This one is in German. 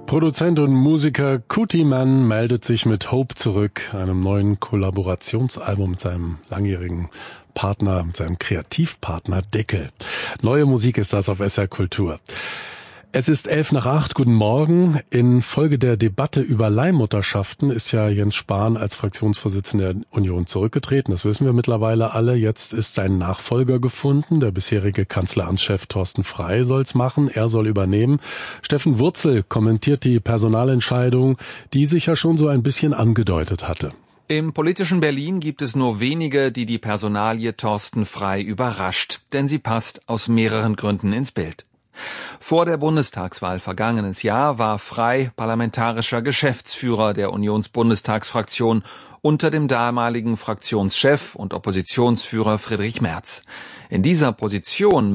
Produzent und Musiker Kutiman meldet sich mit Hope zurück, einem neuen Kollaborationsalbum mit seinem langjährigen Partner, mit seinem Kreativpartner Deckel. Neue Musik ist das auf SR Kultur. Es ist 7:11, guten Morgen. Infolge der Debatte über Leihmutterschaften ist ja Jens Spahn als Fraktionsvorsitzender der Union zurückgetreten. Das wissen wir mittlerweile alle. Jetzt ist sein Nachfolger gefunden. Der bisherige Kanzleramtschef Thorsten Frey soll's machen. Er soll übernehmen. Steffen Wurzel kommentiert die Personalentscheidung, die sich ja schon so ein bisschen angedeutet hatte. Im politischen Berlin gibt es nur wenige, die die Personalie Thorsten Frey überrascht. Denn sie passt aus mehreren Gründen ins Bild. Vor der Bundestagswahl vergangenes Jahr war Frey parlamentarischer Geschäftsführer der Unionsbundestagsfraktion unter dem damaligen Fraktionschef und Oppositionsführer Friedrich Merz. In dieser Position